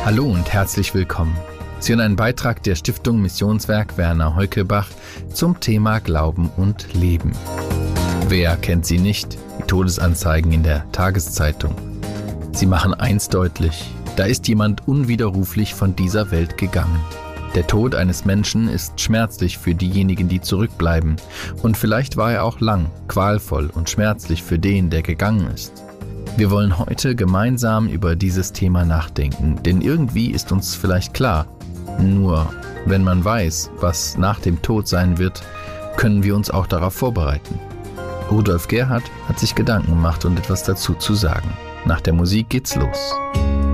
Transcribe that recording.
Hallo und herzlich willkommen. Sie hören einen Beitrag der Stiftung Missionswerk Werner Heukebach zum Thema Glauben und Leben. Wer kennt sie nicht? Die Todesanzeigen in der Tageszeitung. Sie machen eins deutlich: Da ist jemand unwiderruflich von dieser Welt gegangen. Der Tod eines Menschen ist schmerzlich für diejenigen, die zurückbleiben. Und vielleicht war er auch lang, qualvoll und schmerzlich für den, der gegangen ist. Wir wollen heute gemeinsam über dieses Thema nachdenken, denn irgendwie ist uns vielleicht klar, nur wenn man weiß, was nach dem Tod sein wird, können wir uns auch darauf vorbereiten. Rudolf Gerhard hat sich Gedanken gemacht und etwas dazu zu sagen. Nach der Musik geht's los.